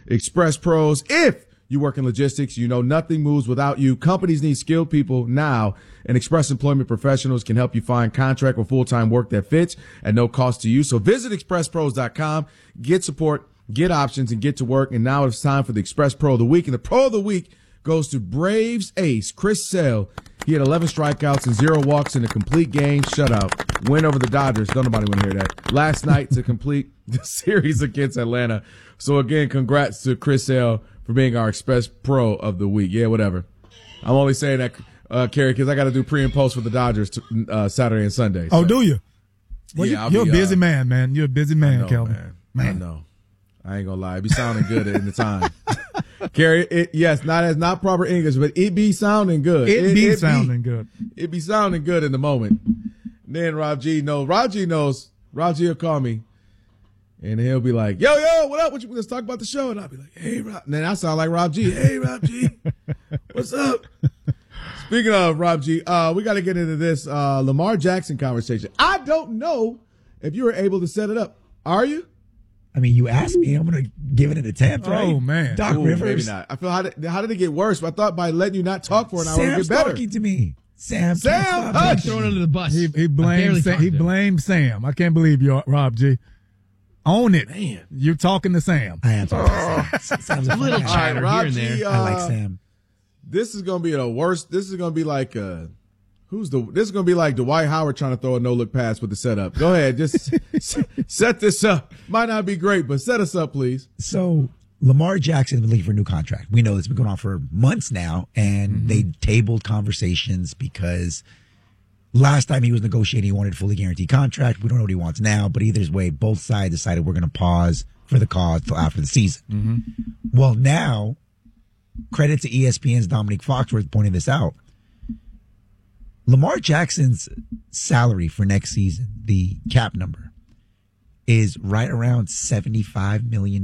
Express Pros. If you work in logistics, you know nothing moves without you. Companies need skilled people now, and Express Employment Professionals can help you find contract or full-time work that fits at no cost to you. So visit expresspros.com, get support, get options, and get to work. And now it's time for the Express Pro of the Week. And the Pro of the Week goes to Braves ace Chris Sale. He had 11 strikeouts and 0 walks in a complete game shutout. Win over the Dodgers. Don't nobody want to hear that. Last night to complete the series against Atlanta. So again, congrats to Chris Sale for being our Express Pro of the Week. Yeah, whatever. I'm only saying that, Kerry, because I got to do pre and post for the Dodgers Saturday and Sunday. So. Oh, do you? Well, yeah, you're a busy man. You're a busy man, Kelvin. Man. I know. I ain't gonna lie. It be sounding good in the time. Kerry, not proper English, but it be sounding good. It be sounding good. It be sounding good in the moment. And then Rob G knows. Rob G will call me. And he'll be like, yo, what up? Let's talk about the show. And I'll be like, hey, Rob. And then I sound like Rob G. Hey, Rob G. What's up? Speaking of Rob G, we got to get into this Lamar Jackson conversation. I don't know if you were able to set it up. Are you? I mean, you asked me. I'm going to give it an attempt, right? Oh, man. Doc Rivers. Maybe not. I feel, how did it get worse? But I thought by letting you not talk for an hour, it would get better. Talking to me. Sam, thrown under the bus. He blamed Sam. I can't believe you, Rob G. Own it. Man. You're talking to Sam. I am talking to Sam. Sam's a little chatter here and there. I like Sam. This is going to be the worst. This is going to be like, this is going to be like Dwight Howard trying to throw a no-look pass with the setup. Go ahead. Just set this up. Might not be great, but set us up, please. So Lamar Jackson is looking for a new contract. We know this has been going on for months now, and they tabled conversations because last time he was negotiating, he wanted a fully guaranteed contract. We don't know what he wants now, but either way, both sides decided we're going to pause for the cause till after the season. Well, now, credit to ESPN's Dominique Foxworth pointing this out. Lamar Jackson's salary for next season, the cap number, is right around $75 million.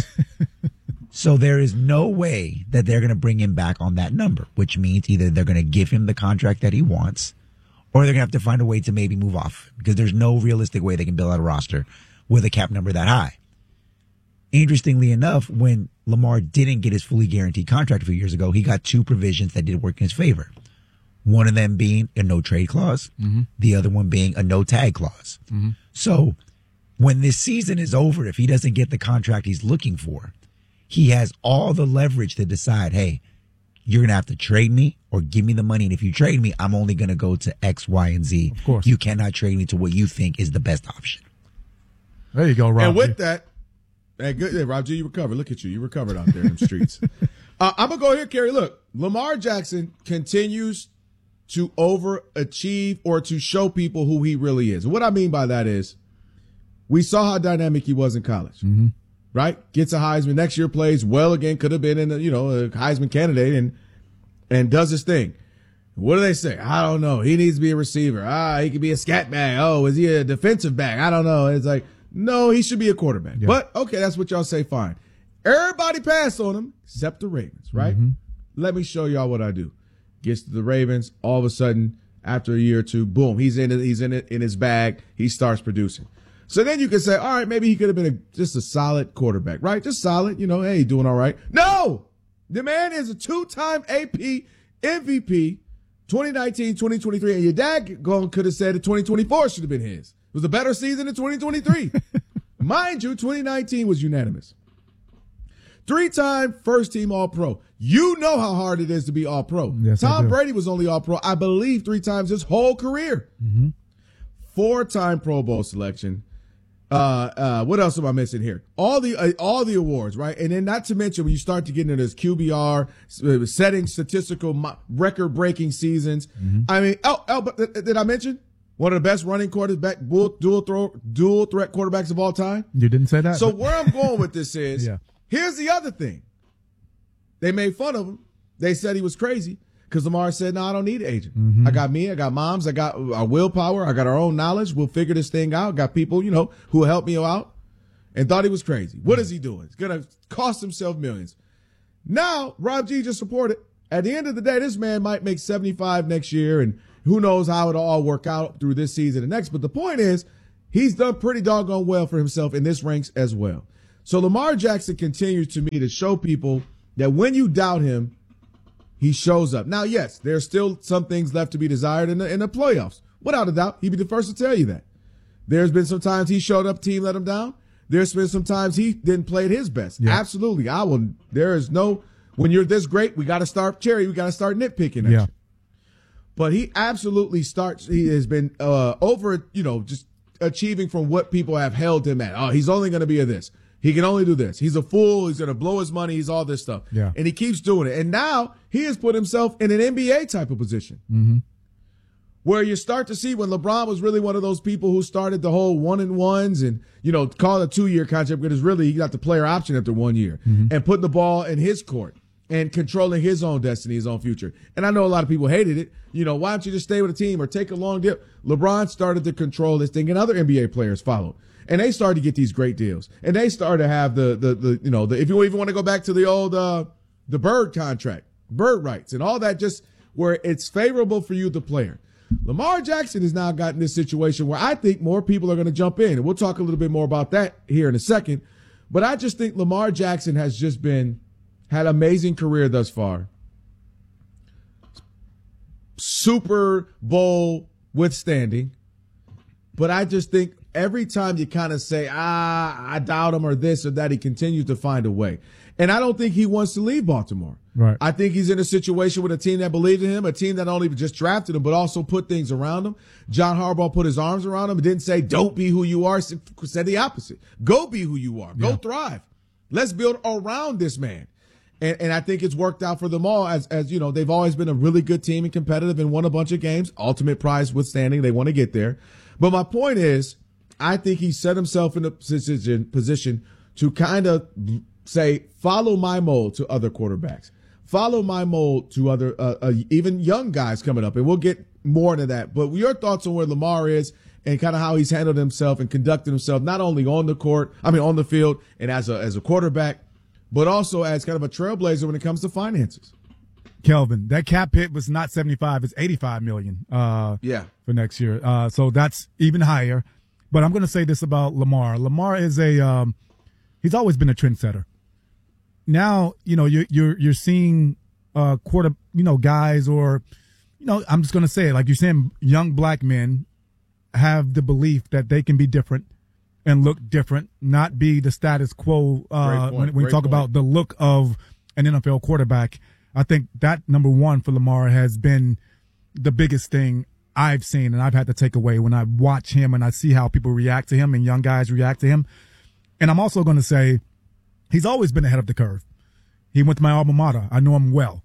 So there is no way that they're going to bring him back on that number, which means either they're going to give him the contract that he wants, or they're going to have to find a way to maybe move off, because there's no realistic way they can build out a roster with a cap number that high. Interestingly enough, when Lamar didn't get his fully guaranteed contract a few years ago, he got two provisions that did work in his favor. One of them being a no trade clause, the other one being a no tag clause. So when this season is over, if he doesn't get the contract he's looking for, he has all the leverage to decide, hey, you're going to have to trade me or give me the money. And if you trade me, I'm only going to go to X, Y, and Z. Of course. You cannot trade me to what you think is the best option. There you go, Rob. And with that, hey, good, Rob G, you recovered. Look at you. You recovered out there in the streets. I'm going to go here, Kerry. Look, Lamar Jackson continues to overachieve or to show people who he really is. And what I mean by that is we saw how dynamic he was in college, right? Gets a Heisman next year, plays well again, could have been in a Heisman candidate and does his thing. What do they say? I don't know. He needs to be a receiver. He could be a scat bag. Oh, is he a defensive back? I don't know. It's like, no, he should be a quarterback. Yeah. But okay, that's what y'all say. Fine. Everybody passed on him except the Ravens, right? Let me show y'all what I do. Gets to the Ravens. All of a sudden, after a year or two, boom, he's in his bag. He starts producing. So then you can say, all right, maybe he could have been just a solid quarterback, right? Just solid, hey, doing all right. No! The man is a 2-time AP MVP, 2019, 2023, and your dad could have said that 2024 should have been his. It was a better season than 2023. Mind you, 2019 was unanimous. 3-time first-team All-Pro. You know how hard it is to be All-Pro. Yes, Tom Brady was only All-Pro, I believe, 3 times his whole career. 4-time Pro Bowl selection. What else am I missing here? All the awards, right? And then not to mention when you start to get into this QBR, setting statistical record-breaking seasons. I mean, but did I mention one of the best running quarterback, dual threat quarterbacks of all time? You didn't say that. So where I'm going with this is, here's the other thing. They made fun of him. They said he was crazy because Lamar said, no, I don't need an agent. I got me. I got moms. I got our willpower. I got our own knowledge. We'll figure this thing out. Got people, who will help me out, and thought he was crazy. What is he doing? It's going to cost himself millions. Now, Rob G just reported, at the end of the day, this man might make 75 next year, and who knows how it'll all work out through this season and next. But the point is, he's done pretty doggone well for himself in this ranks as well. So Lamar Jackson continues to me to show people that when you doubt him, he shows up. Now, yes, there's still some things left to be desired in the playoffs. Without a doubt, he'd be the first to tell you that. There's been some times he showed up, team let him down. There's been some times he didn't play at his best. Yeah. Absolutely. When you're this great, we got to start nitpicking at you. But he absolutely he has been just achieving from what people have held him at. Oh, he's only going to be a this. He can only do this. He's a fool. He's going to blow his money. He's all this stuff. Yeah. And he keeps doing it. And now he has put himself in an NBA type of position. Mm-hmm. Where you start to see when LeBron was really one of those people who started the whole 1-and-1s and, call it a 2-year contract, because really he got the player option after 1 year, and putting the ball in his court and controlling his own destiny, his own future. And I know a lot of people hated it. Why don't you just stay with a team or take a long deal? LeBron started to control this thing, and other NBA players followed. And they started to get these great deals. And they started to have if you even want to go back to the old, the Bird contract, bird rights and all that, just where it's favorable for you, the player. Lamar Jackson has now gotten this situation where I think more people are going to jump in. And we'll talk a little bit more about that here in a second. But I just think Lamar Jackson has just had an amazing career thus far. Super Bowl withstanding. But I just think every time you kind of say, I doubt him or this or that, he continues to find a way. And I don't think he wants to leave Baltimore. Right. I think he's in a situation with a team that believed in him, a team that not only just drafted him, but also put things around him. John Harbaugh put his arms around him and didn't say, don't be who you are. Said the opposite. Go be who you are. Go thrive. Let's build around this man. And I think it's worked out for them all as they've always been a really good team and competitive and won a bunch of games. Ultimate prize withstanding. They want to get there. But my point is, I think he set himself in a position to kind of say, follow my mold to other quarterbacks. Follow my mold to other, even young guys coming up. And we'll get more into that. But your thoughts on where Lamar is and kind of how he's handled himself and conducted himself, not only on the field and as a quarterback, but also as kind of a trailblazer when it comes to finances. Kelvin, that cap hit was not 75, it's 85 million for next year. So that's even higher. But I'm going to say this about Lamar. Lamar is he's always been a trendsetter. Now, you're seeing guys or, I'm just going to say it, like you're saying, young black men have the belief that they can be different and look different, not be the status quo when you talk about the look of an NFL quarterback. I think that number one for Lamar has been the biggest thing I've seen and I've had to take away when I watch him and I see how people react to him and young guys react to him. And I'm also going to say he's always been ahead of the curve. He went to my alma mater. I know him well.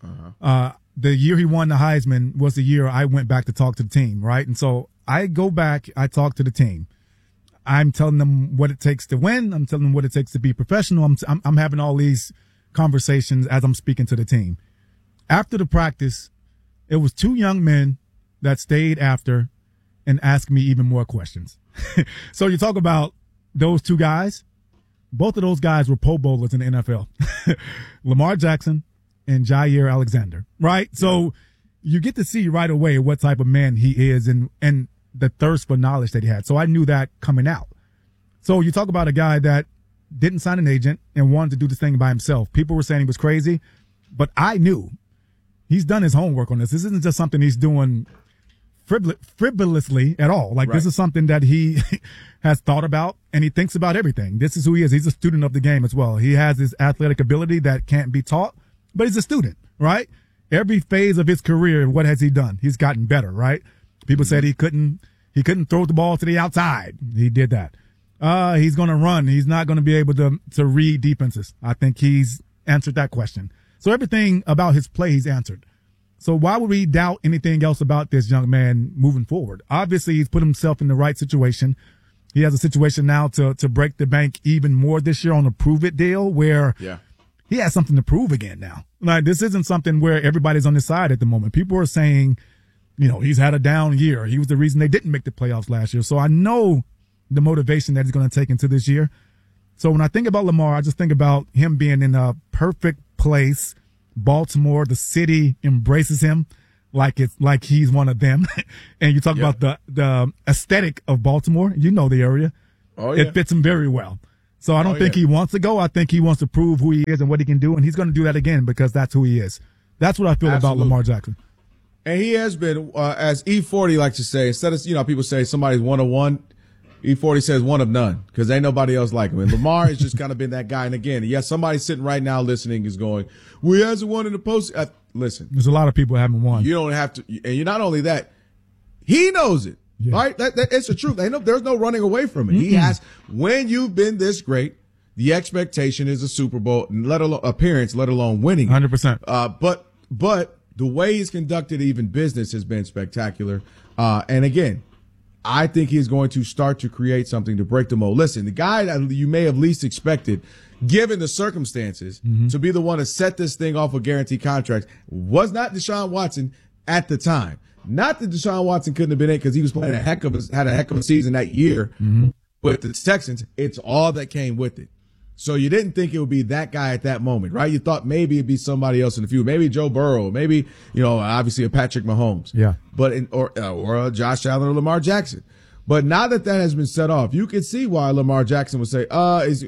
The year he won the Heisman was the year I went back to talk to the team, right? And so I go back, I talk to the team. I'm telling them what it takes to win. I'm telling them what it takes to be professional. I'm having all these conversations as I'm speaking to the team. After the practice, it was two young men that stayed after and asked me even more questions. So you talk about those two guys. Both of those guys were Pro Bowlers in the NFL. Lamar Jackson and Jair Alexander, right? So you get to see right away what type of man he is and the thirst for knowledge that he had. So I knew that coming out. So you talk about a guy that didn't sign an agent and wanted to do this thing by himself. People were saying he was crazy, but I knew he's done his homework on this. This isn't just something he's doing frivolously at all. Like This is something that he has thought about and he thinks about everything. This is who he is. He's a student of the game as well. He has his athletic ability that can't be taught, but he's a student, right? Every phase of his career, what has he done? He's gotten better, right? People said he couldn't throw the ball to the outside. He did that. He's going to run. He's not going to be able to read defenses. I think he's answered that question. So everything about his play, he's answered. So why would we doubt anything else about this young man moving forward? Obviously, he's put himself in the right situation. He has a situation now to break the bank even more this year on a prove it deal where he has something to prove again now. Like, this isn't something where everybody's on his side at the moment. People are saying, he's had a down year. He was the reason they didn't make the playoffs last year. So I know the motivation that he's going to take into this year. So when I think about Lamar, I just think about him being in a perfect place. Baltimore, the city embraces him like he's one of them. And you talk about the aesthetic of Baltimore. You know the area. Oh, yeah. It fits him very well. So I don't think he wants to go. I think he wants to prove who he is and what he can do, and he's going to do that again because that's who he is. That's what I feel about Lamar Jackson. And he has been, as E40 likes to say, instead of, people say somebody's one of one, E40 says one of none because ain't nobody else like him. And Lamar has just kind of been that guy. And again, yes, somebody sitting right now listening is going, well, he hasn't won in the post. Listen. There's a lot of people who haven't won. You don't have to. And you're not only that, he knows it. Yeah. Right? It's the truth. There's no running away from it. Mm-hmm. He has, when you've been this great, the expectation is a Super Bowl, let alone appearance, let alone winning. 100%. But the way he's conducted even business has been spectacular. And again, I think he's going to start to create something to break the mold. Listen, the guy that you may have least expected, given the circumstances, to be the one to set this thing off with guaranteed contracts was not Deshaun Watson at the time. Not that Deshaun Watson couldn't have been in because he was playing had a heck of a season that year with the Texans. It's all that came with it. So you didn't think it would be that guy at that moment, right? You thought maybe it'd be somebody else in the future, maybe Joe Burrow, maybe, obviously a Patrick Mahomes. Yeah. But or a Josh Allen or Lamar Jackson. But now that has been set off, you can see why Lamar Jackson would say,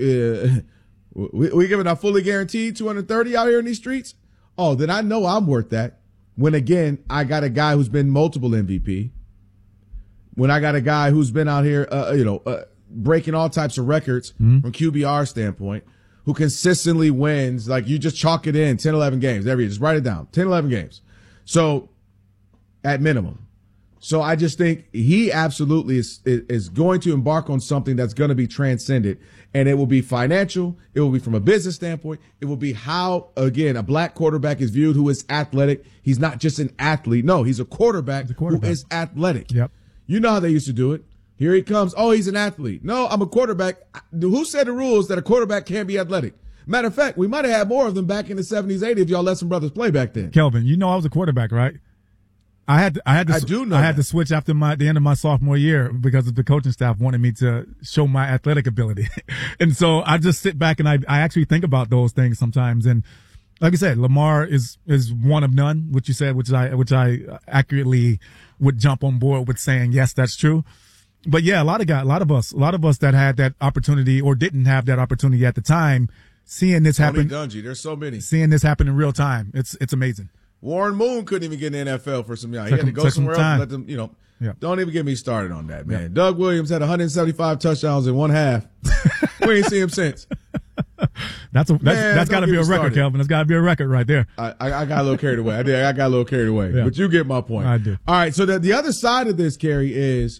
we giving out fully guaranteed 230 out here in these streets? Oh, then I know I'm worth that. When again, I got a guy who's been multiple MVP. When I got a guy who's been out here, breaking all types of records from QBR standpoint, who consistently wins, like you just chalk it in 10, 11 games every year. Just write it down. 10, 11 games. So at minimum. So I just think he absolutely is going to embark on something that's going to be transcendent, and it will be financial. It will be from a business standpoint. It will be how, again, a black quarterback is viewed who is athletic. He's not just an athlete. No, he's a quarterback who is athletic. Yep. You know how they used to do it. Here he comes. Oh, he's an athlete. No, I'm a quarterback. Who said the rules that a quarterback can't be athletic? Matter of fact, we might have had more of them back in the 70s, 80s if y'all let some brothers play back then. Kelvin, I was a quarterback, right? I had to switch after the end of my sophomore year because of the coaching staff wanted me to show my athletic ability. And so I just sit back and I actually think about those things sometimes. And like I said, Lamar is one of none, which you said, which I accurately would jump on board with saying, yes, that's true. But yeah, a lot of us that had that opportunity or didn't have that opportunity at the time, seeing this happen. Dungy, there's so many. Seeing this happen in real time, it's amazing. Warren Moon couldn't even get in the NFL for some years. He had to go somewhere else and let them, Yeah. Don't even get me started on that, man. Yeah. Doug Williams had 175 touchdowns in one half. We ain't seen him since. That's got to be a record, Kelvin. That's got to be a record right there. I got a little carried away. I got a little carried away. Yeah. But you get my point. I do. All right, so the other side of this, Kerry, is,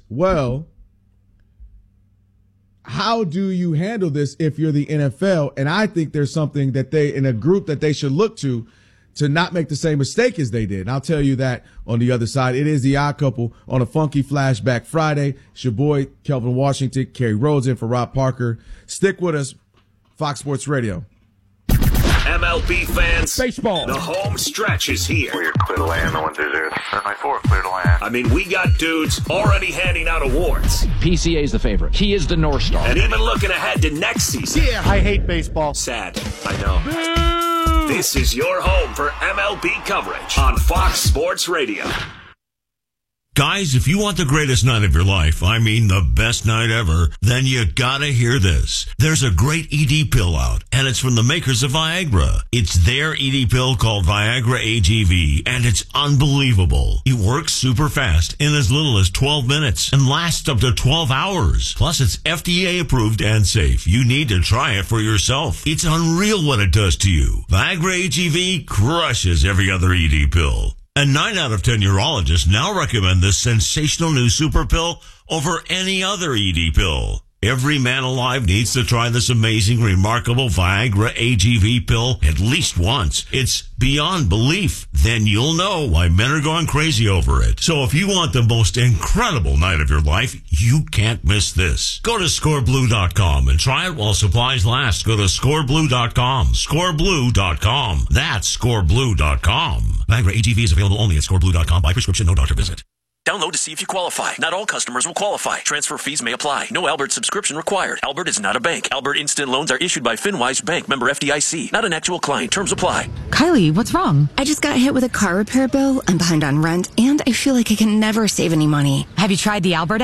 how do you handle this if you're the NFL? And I think there's something that in a group that they should look to not make the same mistake as they did. And I'll tell you that on the other side. It is the Odd Couple on a Funky Flashback Friday. It's your boy, Kelvin Washington, Kerry Rhodes in for Rob Parker. Stick with us, Fox Sports Radio. MLB fans, baseball. The home stretch is here. We're clear to land, 1-2-0. Clear to land. I mean, we got dudes already handing out awards. PCA is the favorite. He is the North Star. And even looking ahead to next season. Yeah, I hate baseball. Sad, I know. Boo! This is your home for MLB coverage on Fox Sports Radio. Guys, if you want the greatest night of your life, I mean the best night ever, then you gotta hear this. There's a great ED pill out, and it's from the makers of Viagra. It's their ED pill called Viagra AGV, and it's unbelievable. It works super fast in as little as 12 minutes and lasts up to 12 hours. Plus, it's FDA approved and safe. You need to try it for yourself. It's unreal what it does to you. Viagra AGV crushes every other ED pill. And 9 out of 10 urologists now recommend this sensational new super pill over any other ED pill. Every man alive needs to try this amazing, remarkable Viagra AGV pill at least once. It's beyond belief. Then you'll know why men are going crazy over it. So if you want the most incredible night of your life, you can't miss this. Go to scoreblue.com and try it while supplies last. Go to scoreblue.com. Scoreblue.com. That's scoreblue.com. Viagra AGV is available only at scoreblue.com by prescription, no doctor visit. Download to see if you qualify. Not all customers will qualify. Transfer fees may apply. No Albert subscription required. Albert is not a bank. Albert Instant Loans are issued by FinWise Bank, member FDIC. Not an actual client. Terms apply. Kylie, what's wrong? I just got hit with a car repair bill. I'm behind on rent, and I feel like I can never save any money. Have you tried the Albert app?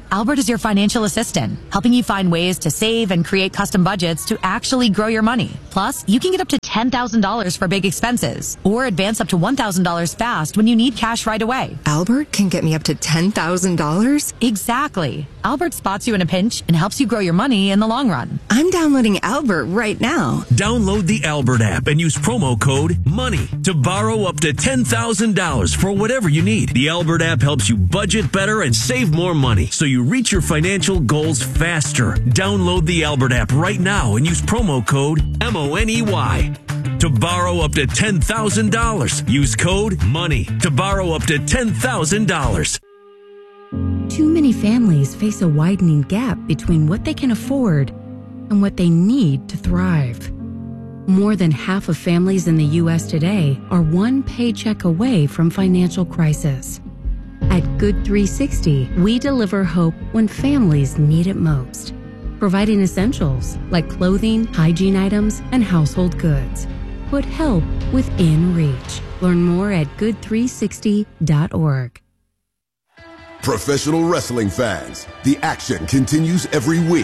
Albert is your financial assistant, helping you find ways to save and create custom budgets to actually grow your money. Plus, you can get up to $10,000 for big expenses or advance up to $1,000 fast when you need cash right away. Albert can get me up to $10,000? Exactly. Albert spots you in a pinch and helps you grow your money in the long run. I'm downloading Albert right now. Download the Albert app and use promo code MONEY to borrow up to $10,000 for whatever you need. The Albert app helps you budget better and save more money so you reach your financial goals faster. Download the Albert app right now and use promo code MONEY to borrow up to $10,000. Use code MONEY to borrow up to $10,000. Too many families face a widening gap between what they can afford and what they need to thrive. More than half of families in the U.S. today are one paycheck away from financial crisis. At Good 360, we deliver hope when families need it most, providing essentials like clothing, hygiene items, and household goods. Put help within reach. Learn more at good360.org. Professional wrestling fans, the action continues every week.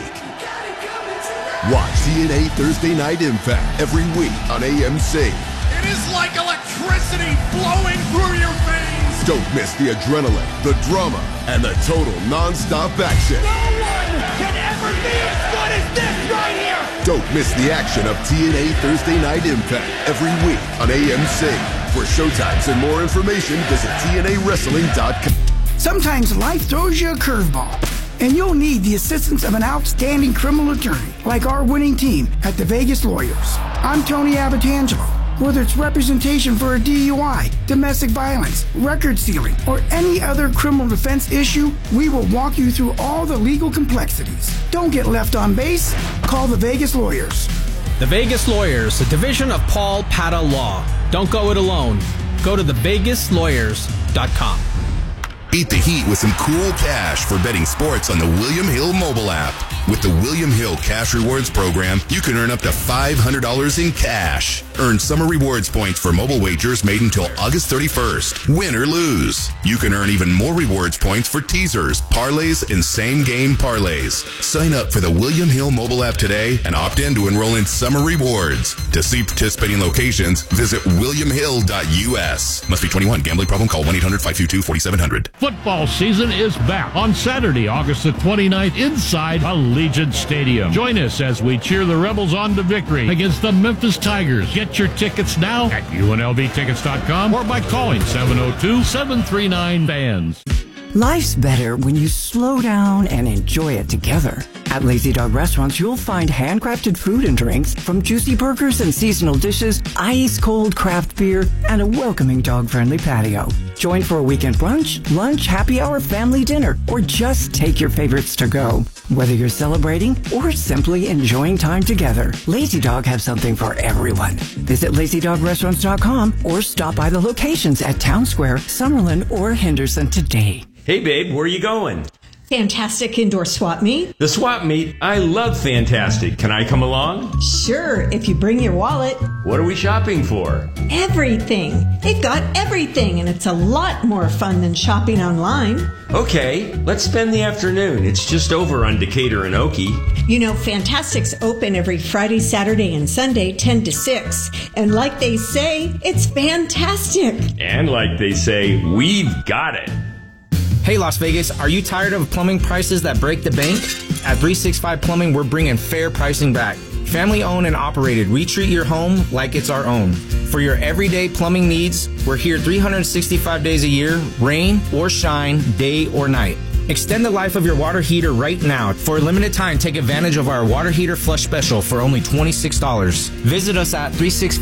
Watch TNA Thursday Night Impact every week on AMC. It is like electricity flowing through your veins. Don't miss the adrenaline, the drama, and the total non-stop action. No one can ever be as good as this right here. Don't miss the action of TNA Thursday Night Impact every week on AMC. For showtimes and more information, visit TNAWrestling.com. Sometimes life throws you a curveball, and you'll need the assistance of an outstanding criminal attorney like our winning team at the Vegas Lawyers. I'm Tony Abatangelo. Whether it's representation for a DUI, domestic violence, record sealing, or any other criminal defense issue, we will walk you through all the legal complexities. Don't get left on base. Call the Vegas Lawyers. The Vegas Lawyers, a division of Paul Pata Law. Don't go it alone. Go to thevegaslawyers.com. Beat the heat with some cool cash for betting sports on the William Hill mobile app. With the William Hill Cash Rewards program, you can earn up to $500 in cash. Earn summer rewards points for mobile wagers made until August 31st. Win or lose. You can earn even more rewards points for teasers, parlays, and same-game parlays. Sign up for the William Hill mobile app today and opt in to enroll in summer rewards. To see participating locations, visit williamhill.us. Must be 21. Gambling problem? Call 1-800-522-4700. Football season is back on Saturday, August the 29th, inside Allegiant Stadium. Join us as we cheer the Rebels on to victory against the Memphis Tigers. Get your tickets now at UNLVtickets.com or by calling 702-739-FANS. Life's better when you slow down and enjoy it together. At Lazy Dog Restaurants, you'll find handcrafted food and drinks, from juicy burgers and seasonal dishes, ice-cold craft beer, and a welcoming dog-friendly patio. Join for a weekend brunch, lunch, happy hour, family dinner, or just take your favorites to go. Whether you're celebrating or simply enjoying time together, Lazy Dog has something for everyone. Visit LazyDogRestaurants.com or stop by the locations at Town Square, Summerlin, or Henderson today. Hey, babe, where are you going? Fantastic Indoor Swap Meet. The Swap Meet? I love Fantastic. Can I come along? Sure, if you bring your wallet. What are we shopping for? Everything. They've got everything, and it's a lot more fun than shopping online. Okay, let's spend the afternoon. It's just over on Decatur and Okie. You know, Fantastic's open every Friday, Saturday, and Sunday, 10 to 6. And like they say, it's fantastic. And like they say, we've got it. Hey Las Vegas, are you tired of plumbing prices that break the bank? At 365 Plumbing, we're bringing fair pricing back. Family owned and operated, we treat your home like it's our own. For your everyday plumbing needs, we're here 365 days a year, rain or shine, day or night. Extend the life of your water heater right now. For a limited time, take advantage of our water heater flush special for only $26. Visit us at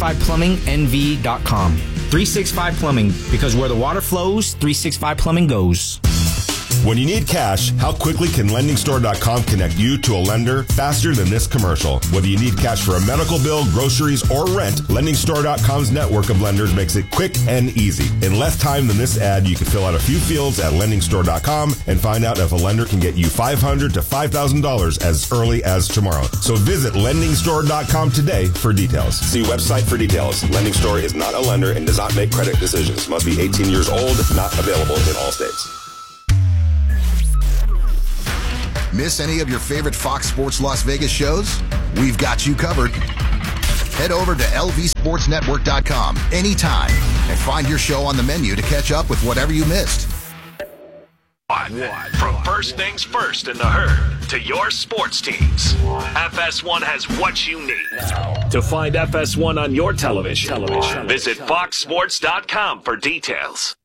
365plumbingnv.com. 365 Plumbing, because where the water flows, 365 Plumbing goes. When you need cash, how quickly can LendingStore.com connect you to a lender faster than this commercial? Whether you need cash for a medical bill, groceries, or rent, LendingStore.com's network of lenders makes it quick and easy. In less time than this ad, you can fill out a few fields at LendingStore.com and find out if a lender can get you $500 to $5,000 as early as tomorrow. So visit LendingStore.com today for details. See website for details. Lending Store is not a lender and does not make credit decisions. Must be 18 years old. Not available in all states. Miss any of your favorite Fox Sports Las Vegas shows? We've got you covered. Head over to lvsportsnetwork.com anytime and find your show on the menu to catch up with whatever you missed. From first things first in the herd to your sports teams, FS1 has what you need. To find FS1 on your television, visit foxsports.com for details.